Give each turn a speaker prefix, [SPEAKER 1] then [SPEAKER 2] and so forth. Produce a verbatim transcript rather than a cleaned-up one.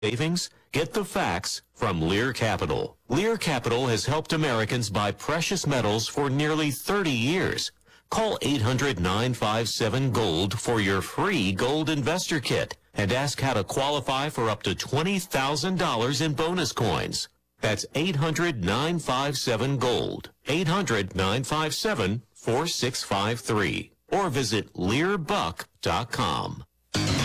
[SPEAKER 1] savings? Get the facts from Lear Capital. Lear Capital has helped Americans buy precious metals for nearly thirty years. Call eight hundred, nine five seven, GOLD for your free gold investor kit and ask how to qualify for up to twenty thousand dollars in bonus coins. That's eight hundred, nine five seven, GOLD. eight hundred, nine five seven, four six five three. Or visit lear buck dot com.